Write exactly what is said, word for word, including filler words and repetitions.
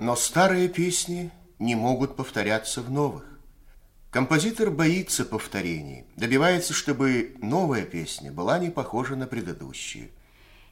Но старые песни не могут повторяться в новых. Композитор боится повторений, добивается, чтобы новая песня была не похожа на предыдущую.